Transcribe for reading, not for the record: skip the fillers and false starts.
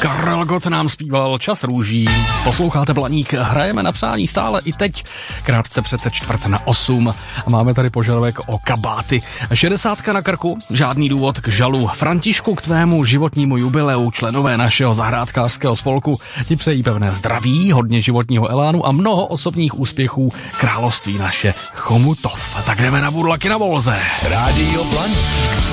Karel Gott nám zpíval Čas růží. Posloucháte Blaník, hrajeme na přání stále i teď, krátce před 7:45. A máme tady požadavek o kabáty. 60 na krku, žádný důvod k žalu. Františku, k tvému životnímu jubileu členové našeho zahrádkářského spolku ti přejí pevné zdraví, hodně životního elánu a mnoho osobních úspěchů. Království naše Chomutov. Tak jdeme na Burlaky na Volze. Rádio Blaník.